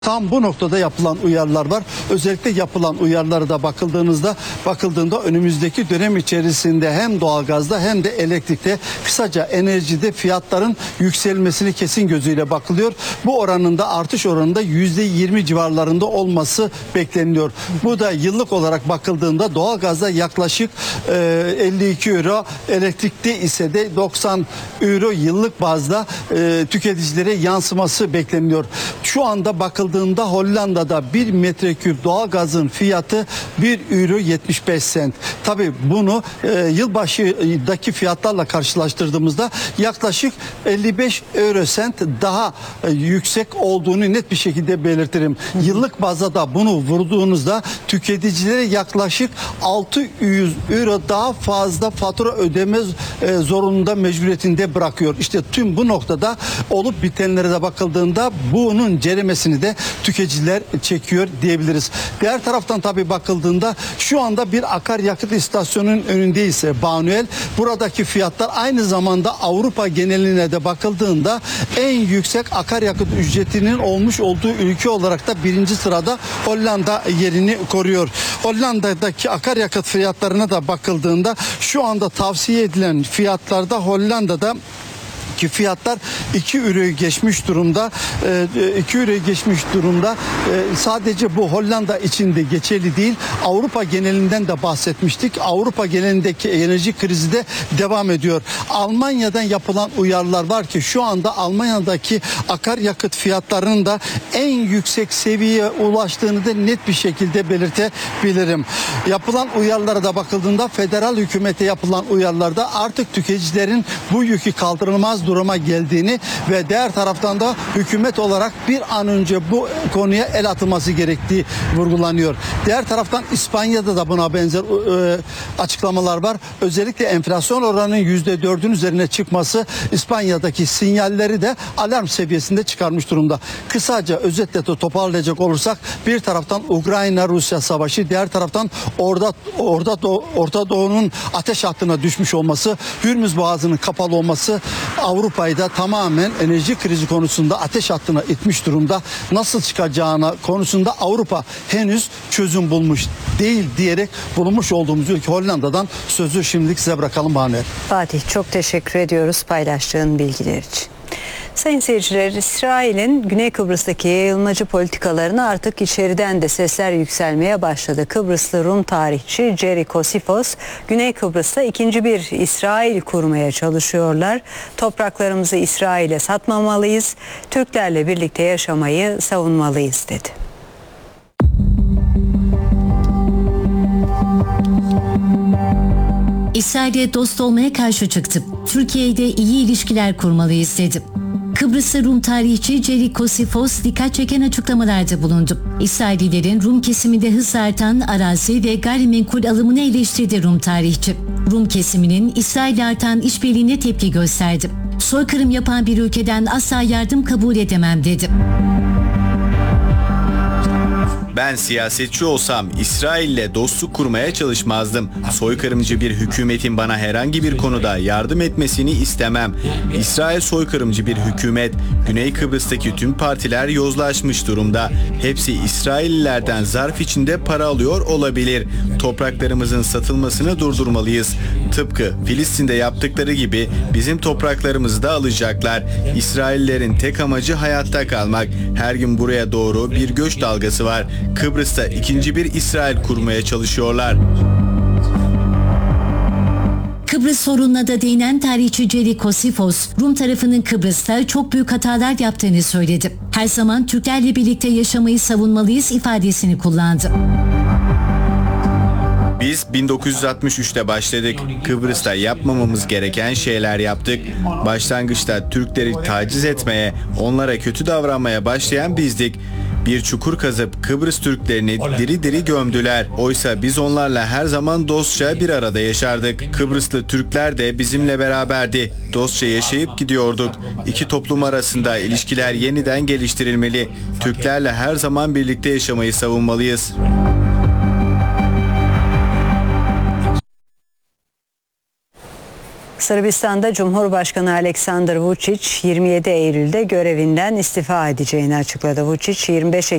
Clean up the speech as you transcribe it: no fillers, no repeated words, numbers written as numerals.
Tam bu noktada yapılan uyarılar var. Özellikle yapılan uyarılara da bakıldığında önümüzdeki dönem içerisinde hem doğalgazda hem de elektrikte, kısaca enerjide fiyatların yükselmesini kesin gözüyle bakılıyor. Bu oranında, artış oranında %20 civarlarında olması bekleniyor. Bu da yıllık olarak bakıldığında doğalgazda yaklaşık 52 euro, elektrikte ise de 90 euro yıllık bazda tüketicilere yansıması bekleniyor. Şu anda bakıldığında Hollanda'da 1 metreküp doğalgazın fiyatı 1 euro 75 sent. Tabii bunu yılbaşındaki fiyatlarla karşılaştırdığımızda yaklaşık 55 euro sent daha yüksek olduğunu net bir şekilde belirtirim. Yıllık bazda da bunu vurduğunuzda tüketicilere yaklaşık 600 euro daha fazla fatura ödeme zorunluluğunda, mecburiyetinde bırakıyor. İşte tüm bu noktada olup bitenlere de bakıldığında bunun ceremesini de tüketiciler çekiyor diyebiliriz. Diğer taraftan tabii bakıldığında şu anda bir akaryakıt istasyonunun önündeyiz Banuel. Buradaki fiyatlar aynı zamanda Avrupa geneline de bakıldığında en yüksek akaryakıt ücretinin olmuş olduğu ülke olarak da birinci sırada Hollanda yerini koruyor. Hollanda'daki akaryakıt fiyatlarına da bakıldığında şu anda tavsiye edilen fiyatlarda Hollanda'da ki fiyatlar 2 euroyu geçmiş durumda. 2 euroyu geçmiş durumda. Sadece bu Hollanda için de geçerli değil. Avrupa genelinden de bahsetmiştik. Avrupa genelindeki enerji krizi de devam ediyor. Almanya'dan yapılan uyarılar var ki şu anda Almanya'daki akaryakıt fiyatlarının da en yüksek seviyeye ulaştığını da net bir şekilde belirtebilirim. Yapılan uyarılara da bakıldığında federal hükümete yapılan uyarılarda artık tüketicilerin bu yükü kaldırılmaz duruma geldiğini ve diğer taraftan da hükümet olarak bir an önce bu konuya el atılması gerektiği vurgulanıyor. Diğer taraftan İspanya'da da buna benzer açıklamalar var. Özellikle enflasyon oranının %4'ün üzerine çıkması İspanya'daki sinyalleri de alarm seviyesinde çıkarmış durumda. Kısaca özetle toparlayacak olursak bir taraftan Ukrayna-Rusya savaşı, diğer taraftan Orta Doğu'nun ateş hattına düşmüş olması, Hürmüz Boğazı'nın kapalı olması Avrupa'yı da tamamen enerji krizi konusunda ateş hattına itmiş durumda. Nasıl çıkacağına konusunda Avrupa henüz çözüm bulmuş değil diyerek bulunmuş olduğumuz ülke Hollanda'dan sözü şimdilik size bırakalım Banuel. Fatih, çok teşekkür ediyoruz paylaştığın bilgiler için. Sayın seyirciler, İsrail'in Güney Kıbrıs'taki yayılmacı politikalarına artık içeriden de sesler yükselmeye başladı. Kıbrıslı Rum tarihçi Jerry Kosifos, Güney Kıbrıs'ta ikinci bir İsrail kurmaya çalışıyorlar. Topraklarımızı İsrail'e satmamalıyız, Türklerle birlikte yaşamayı savunmalıyız dedi. İsrail'e dost olmaya karşı çıktı. Türkiye'de iyi ilişkiler kurmalıyız dedi. Kıbrıslı Rum tarihçi Jerry Kosifos dikkat çeken açıklamalarda bulundu. İsraillilerin Rum kesiminde hızla artan arazi ve gayrimenkul alımını eleştirdi Rum tarihçi. Rum kesiminin İsrail'le artan işbirliğine tepki gösterdi. Soykırım yapan bir ülkeden asla yardım kabul edemem dedi. Ben siyasetçi olsam İsrail'le dostluk kurmaya çalışmazdım. Soykırımcı bir hükümetin bana herhangi bir konuda yardım etmesini istemem. İsrail soykırımcı bir hükümet. Güney Kıbrıs'taki tüm partiler yozlaşmış durumda. Hepsi İsraillilerden zarf içinde para alıyor olabilir. Topraklarımızın satılmasını durdurmalıyız. Tıpkı Filistin'de yaptıkları gibi bizim topraklarımızı da alacaklar. İsraillerin tek amacı hayatta kalmak. Her gün buraya doğru bir göç dalgası var. Kıbrıs'ta ikinci bir İsrail kurmaya çalışıyorlar. Kıbrıs sorununa da değinen tarihçi Jerry Kosifos, Rum tarafının Kıbrıs'ta çok büyük hatalar yaptığını söyledi. Her zaman Türklerle birlikte yaşamayı savunmalıyız ifadesini kullandı. Biz 1963'te başladık. Kıbrıs'ta yapmamamız gereken şeyler yaptık. Başlangıçta Türkleri taciz etmeye, onlara kötü davranmaya başlayan bizdik. Bir çukur kazıp Kıbrıs Türklerini diri diri gömdüler. Oysa biz onlarla her zaman dostça bir arada yaşardık. Kıbrıslı Türkler de bizimle beraberdi. Dostça yaşayıp gidiyorduk. İki toplum arasında ilişkiler yeniden geliştirilmeli. Türklerle her zaman birlikte yaşamayı savunmalıyız. Sırbistan'da Cumhurbaşkanı Aleksandar Vučić 27 Eylül'de görevinden istifa edeceğini açıkladı. Vučić 25